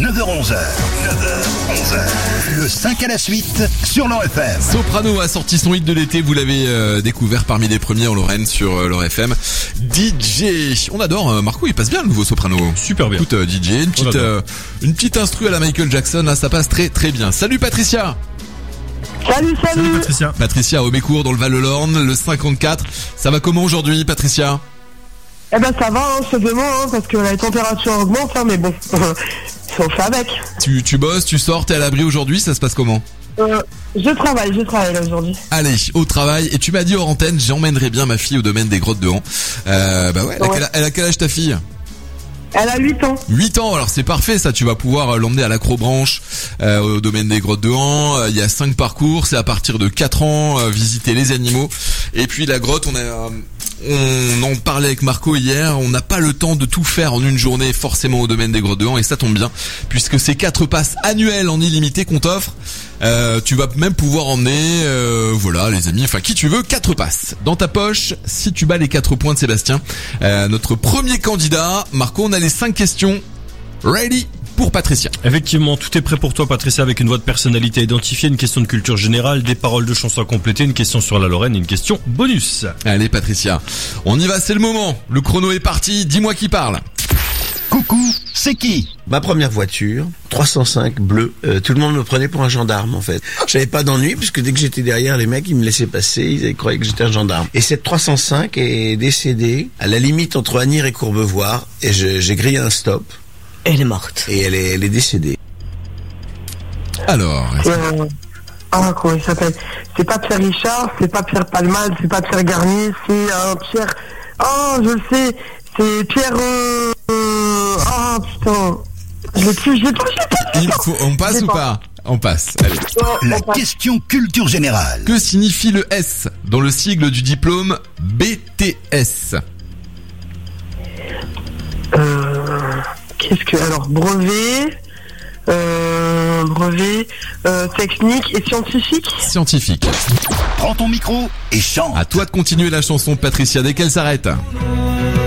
9h-11h. 9h-11h. Le 5 à la suite sur l'Or FM. Soprano a sorti son hit de l'été, vous l'avez découvert parmi les premiers en Lorraine sur l'Or FM. DJ, on adore, Marco il passe bien le nouveau Soprano. Super bien. Écoute DJ, une petite instru à la Michael Jackson, là ça passe très très bien. Salut Patricia. Salut Patricia. Patricia au Bécourt dans le Val-de-Lorne, le 54. Ça va comment aujourd'hui Patricia? Eh ben ça va, c'est demain, parce que la température augmente, mais bon, on fait avec. Tu bosses, tu sors, t'es à l'abri aujourd'hui, ça se passe comment? Je travaille là aujourd'hui. Allez, au travail, et tu m'as dit hors antenne, j'emmènerai bien ma fille au domaine des grottes de Han. Elle a quel âge ta fille? Elle a 8 ans. 8 ans, alors c'est parfait ça, tu vas pouvoir l'emmener à l'Acrobranche, au domaine des grottes de Han. Il y a 5 parcours, c'est à partir de 4 ans, visiter les animaux. Et puis la grotte, on en parlait avec Marco hier, on n'a pas le temps de tout faire en une journée forcément au domaine des grottes de Han, et ça tombe bien, puisque c'est 4 passes annuelles en illimité qu'on t'offre. Tu vas même pouvoir emmener, les amis, enfin qui tu veux, 4 passes dans ta poche si tu bats les 4 points de Sébastien. Notre premier candidat, Marco, on a les 5 questions ready pour Patricia. Effectivement, tout est prêt pour toi Patricia, avec une voix de personnalité identifiée, une question de culture générale, des paroles de chansons à compléter, une question sur la Lorraine et une question bonus. Allez Patricia, on y va, c'est le moment. Le chrono est parti, dis-moi qui parle. Coucou, c'est qui? Ma première voiture, 305 bleu. Tout le monde me prenait pour un gendarme en fait. J'avais pas d'ennui puisque dès que j'étais derrière, les mecs ils me laissaient passer, ils croyaient que j'étais un gendarme. Et cette 305 est décédée à la limite entre Asnières et Courbevoie, et j'ai grillé un stop. Elle est morte. Et elle est décédée. Alors... comment il s'appelle? C'est pas Pierre Richard, c'est pas Pierre Palmade, c'est pas Pierre Garnier, c'est Pierre... je le sais, c'est Pierre... putain... Je l'ai plus... On passe ou pas? On passe, allez. La question culture générale. Que signifie le S dans le sigle du diplôme BTS? Qu'est-ce que... Alors, brevet, technique et scientifique. Scientifique. Prends ton micro et chante. À toi de continuer la chanson Patricia dès qu'elle s'arrête.